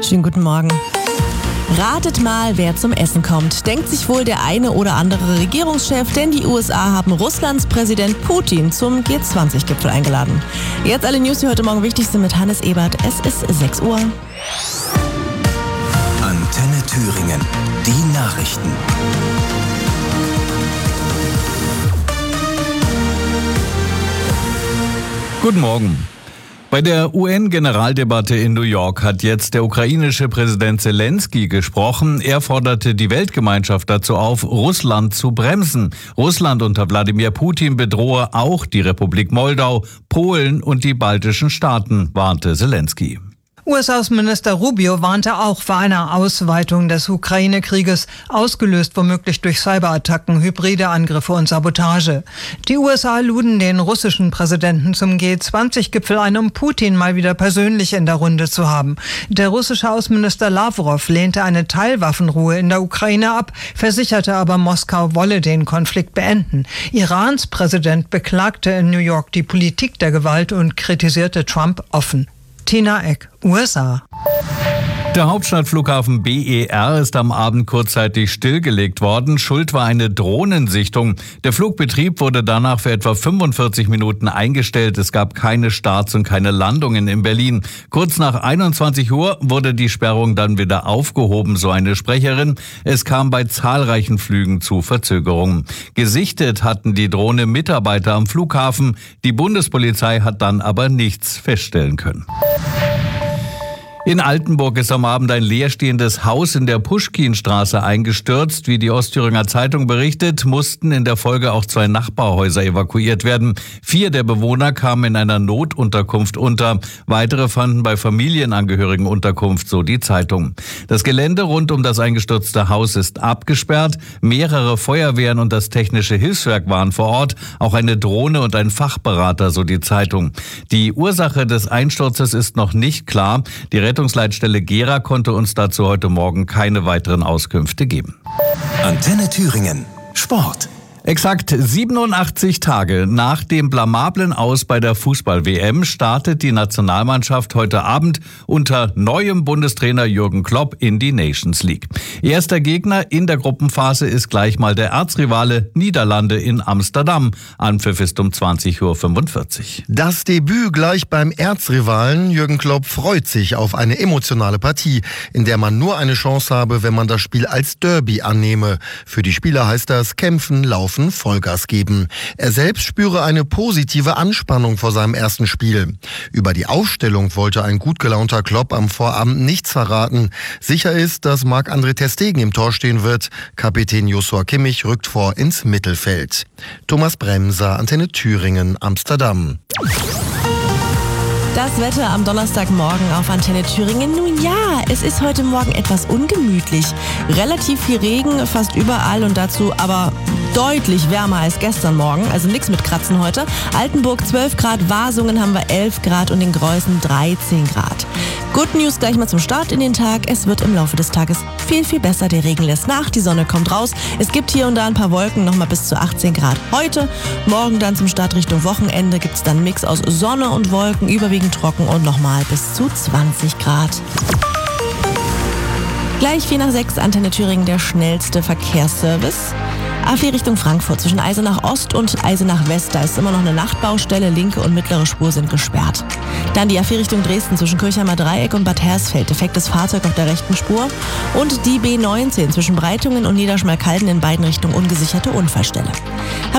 Schönen guten Morgen. Ratet mal, wer zum Essen kommt. Denkt sich wohl der eine oder andere Regierungschef, denn die USA haben Russlands Präsident Putin zum G20-Gipfel eingeladen. Jetzt alle News, die heute Morgen wichtig sind mit Hannes Ebert. Es ist 6 Uhr. Antenne Thüringen. Die Nachrichten. Guten Morgen. Bei der UN-Generaldebatte in New York hat jetzt der ukrainische Präsident Zelensky gesprochen. Er forderte die Weltgemeinschaft dazu auf, Russland zu bremsen. Russland unter Wladimir Putin bedrohe auch die Republik Moldau, Polen und die baltischen Staaten, warnte Zelensky. US-Außenminister Rubio warnte auch vor einer Ausweitung des Ukraine-Krieges, ausgelöst womöglich durch Cyberattacken, hybride Angriffe und Sabotage. Die USA luden den russischen Präsidenten zum G20-Gipfel ein, um Putin mal wieder persönlich in der Runde zu haben. Der russische Außenminister Lavrov lehnte eine Teilwaffenruhe in der Ukraine ab, versicherte aber, Moskau wolle den Konflikt beenden. Irans Präsident beklagte in New York die Politik der Gewalt und kritisierte Trump offen. Tina Eck, USA. Der Hauptstadtflughafen BER ist am Abend kurzzeitig stillgelegt worden. Schuld war eine Drohnensichtung. Der Flugbetrieb wurde danach für etwa 45 Minuten eingestellt. Es gab keine Starts und keine Landungen in Berlin. Kurz nach 21 Uhr wurde die Sperrung dann wieder aufgehoben, so eine Sprecherin. Es kam bei zahlreichen Flügen zu Verzögerungen. Gesichtet hatten die Drohne Mitarbeiter am Flughafen. Die Bundespolizei hat dann aber nichts feststellen können. In Altenburg ist am Abend ein leerstehendes Haus in der Puschkinstraße eingestürzt. Wie die Ostthüringer Zeitung berichtet, mussten in der Folge auch 2 Nachbarhäuser evakuiert werden. 4 der Bewohner kamen in einer Notunterkunft unter. Weitere fanden bei Familienangehörigen Unterkunft, so die Zeitung. Das Gelände rund um das eingestürzte Haus ist abgesperrt. Mehrere Feuerwehren und das Technische Hilfswerk waren vor Ort. Auch eine Drohne und ein Fachberater, so die Zeitung. Die Ursache des Einsturzes ist noch nicht klar. Die Rettungsleitstelle Gera konnte uns dazu heute Morgen keine weiteren Auskünfte geben. Antenne Thüringen. Sport. Exakt 87 Tage nach dem blamablen Aus bei der Fußball-WM startet die Nationalmannschaft heute Abend unter neuem Bundestrainer Jürgen Klopp in die Nations League. Erster Gegner in der Gruppenphase ist gleich mal der Erzrivale Niederlande in Amsterdam. Anpfiff ist um 20:45 Uhr. Das Debüt gleich beim Erzrivalen. Jürgen Klopp freut sich auf eine emotionale Partie, in der man nur eine Chance habe, wenn man das Spiel als Derby annehme. Für die Spieler heißt das kämpfen, laufen, Vollgas geben. Er selbst spüre eine positive Anspannung vor seinem ersten Spiel. Über die Aufstellung wollte ein gut gelaunter Klopp am Vorabend nichts verraten. Sicher ist, dass Marc-André ter Stegen im Tor stehen wird. Kapitän Joshua Kimmich rückt vor ins Mittelfeld. Thomas Bremser, Antenne Thüringen, Amsterdam. Das Wetter am Donnerstagmorgen auf Antenne Thüringen. Nun ja, es ist heute Morgen etwas ungemütlich. Relativ viel Regen, fast überall und dazu aber deutlich wärmer als gestern Morgen. Also nichts mit Kratzen heute. Altenburg 12 Grad, Wasungen haben wir 11 Grad und in Greußen 13 Grad. Good News gleich mal zum Start in den Tag. Es wird im Laufe des Tages viel, viel besser. Der Regen lässt nach, die Sonne kommt raus. Es gibt hier und da ein paar Wolken, nochmal bis zu 18 Grad heute. Morgen dann zum Start Richtung Wochenende gibt es dann einen Mix aus Sonne und Wolken, überwiegend trocken und nochmal bis zu 20 Grad. Gleich 4 nach 6, Antenne Thüringen, der schnellste Verkehrsservice. A4 Richtung Frankfurt zwischen Eisenach Ost und Eisenach West. Da ist immer noch eine Nachtbaustelle. Linke und mittlere Spur sind gesperrt. Dann die A4 Richtung Dresden zwischen Kirchheimer Dreieck und Bad Hersfeld. Defektes Fahrzeug auf der rechten Spur. Und die B19 zwischen Breitungen und Niederschmalkalden in beiden Richtungen ungesicherte Unfallstelle.